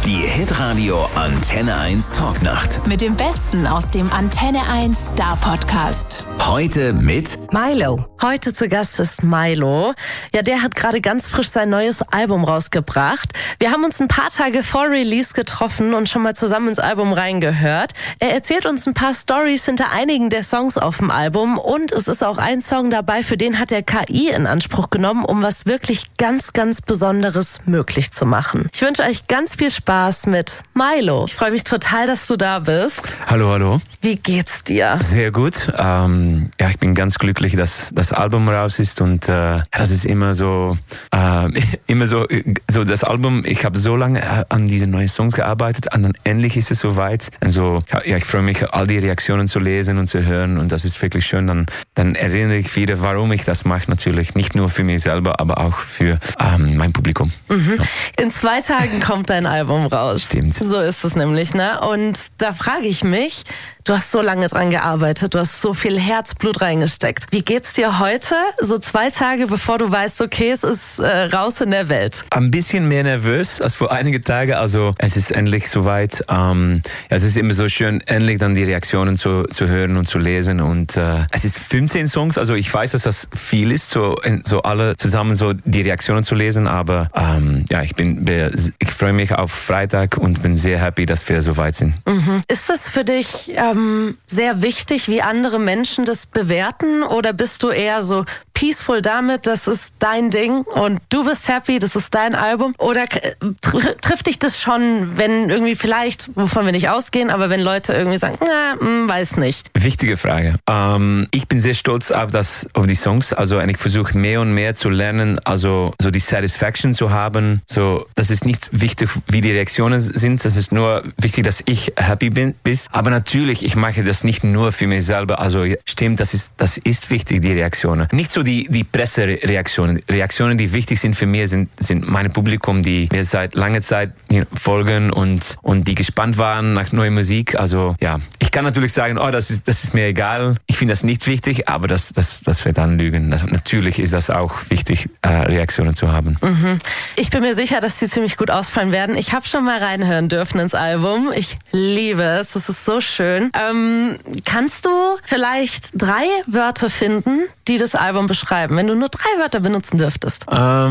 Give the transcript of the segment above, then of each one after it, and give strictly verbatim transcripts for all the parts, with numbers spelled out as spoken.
Die Hitradio Antenne eins Talknacht. Mit dem Besten aus dem Antenne eins Star Podcast. Heute mit Milo. Heute zu Gast ist Milo. Ja, der hat gerade ganz frisch sein neues Album rausgebracht. Wir haben uns ein paar Tage vor Release getroffen und schon mal zusammen ins Album reingehört. Er erzählt uns ein paar Storys hinter einigen der Songs auf dem Album und es ist auch ein Song dabei, für den hat er K I in Anspruch genommen, um was wirklich ganz, ganz Besonderes möglich zu machen. Ich wünsche euch ganz viel Spaß mit Milo. Ich freue mich total, dass du da bist. Hallo, hallo. Wie geht's dir? Sehr gut. Ähm, ja, ich bin ganz glücklich, dass das Album raus ist und äh, das ist immer so, äh, immer so, so das Album. Ich habe so lange an diesen neuen Songs gearbeitet und dann endlich ist es soweit. Also ja, ich freue mich, all die Reaktionen zu lesen und zu hören und das ist wirklich schön. Dann, dann erinnere ich wieder, warum ich das mache. Natürlich nicht nur für mich selber, aber auch für ähm, mein Publikum. Mhm. Ja. In zwei Tagen kommt dein Album raus. Stimmt. So ist es nämlich, ne? Und da frage ich mich, du hast so lange dran gearbeitet, du hast so viel Herzblut reingesteckt. Wie geht's dir heute, so zwei Tage bevor du weißt, okay, es ist äh, raus in der Welt? Ein bisschen mehr nervös als vor einigen Tagen. Also es ist endlich soweit. Ähm, ja, es ist immer so schön, endlich dann die Reaktionen zu, zu hören und zu lesen. Und äh, es ist fünfzehn Songs, also ich weiß, dass das viel ist, so, so alle zusammen so die Reaktionen zu lesen. Aber ähm, ja, ich bin, ich freue mich auf Freitag und bin sehr happy, dass wir soweit sind. Mhm. Ist das für dich ähm, sehr wichtig, wie andere Menschen das bewerten? Oder bist du eher so peaceful damit, das ist dein Ding und du bist happy, das ist dein Album? Oder tr- trifft dich das schon, wenn irgendwie vielleicht, wovon wir nicht ausgehen, aber wenn Leute irgendwie sagen, na, mh, weiß nicht? Wichtige Frage. Ähm, ich bin sehr stolz auf, das, auf die Songs. Also ich versuche mehr und mehr zu lernen, also so die Satisfaction zu haben. So, das ist nicht wichtig, wie die Reaktionen sind. Das ist nur wichtig, dass ich happy bin. Bist. Aber natürlich, ich mache das nicht nur für mich selber. Also stimmt, das ist, das ist wichtig, die Reaktionen. Nicht so die, die Pressereaktionen. Reaktionen, die wichtig sind für mich, sind, sind mein Publikum, die mir seit langer Zeit folgen und, und die gespannt waren nach neuer Musik. Also ja, ich kann natürlich sagen, oh, das ist, das ist mir egal. Ich finde das nicht wichtig, aber das, das, das wird dann lügen. Das, natürlich ist das auch wichtig, äh, Reaktionen zu haben. Mhm. Ich bin mir sicher, dass die ziemlich gut ausfallen werden. Ich habe schon mal reinhören dürfen ins Album. Ich liebe es. Das ist so schön. Ähm, kannst du vielleicht drei Wörter finden, die das Album beschreiben, wenn du nur drei Wörter benutzen dürftest?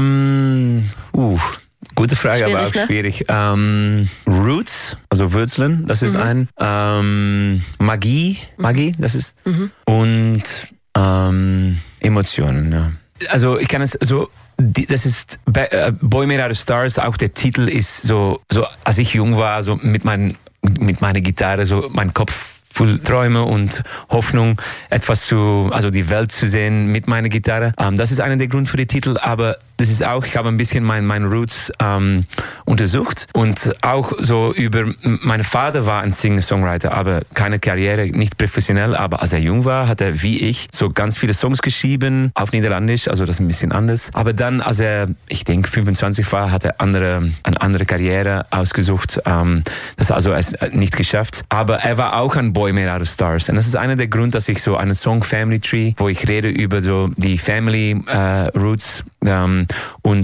Ähm, uh, gute Frage, schwierig, aber auch ne? schwierig. Ähm, Roots, also Wurzeln, das ist mhm. ein. Ähm, Magie, Magie, das ist. Mhm. Und ähm, Emotionen, ja. Also ich kann es so, das ist Boy Made Out of Stars, auch der Titel ist so, so als ich jung war, so mit, mein, mit meiner Gitarre, so mein Kopf voll Träume und Hoffnung, etwas zu, also die Welt zu sehen mit meiner Gitarre. Ähm, das ist einer der Gründe für den Titel, aber das ist auch, ich habe ein bisschen mein, meine Roots ähm, untersucht und auch so über, mein Vater war ein Singer-Songwriter, aber keine Karriere, nicht professionell, aber als er jung war, hat er wie ich so ganz viele Songs geschrieben, auf Niederländisch, also das ist ein bisschen anders. Aber dann, als er, ich denke, fünfundzwanzig war, hat er andere, eine andere Karriere ausgesucht. Ähm, das also es nicht geschafft. Aber er war auch ein Boy Made Out of Stars. Und das ist einer der Gründe, dass ich so einen Song Family Tree, wo ich rede über so die Family äh, Roots ähm, und